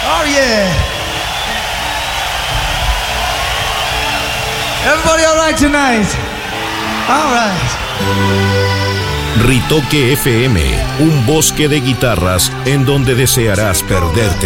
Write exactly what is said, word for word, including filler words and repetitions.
Oh yeah. Everybody all right tonight? All right. Ritoque F M, un bosque de guitarras en donde desearás perderte.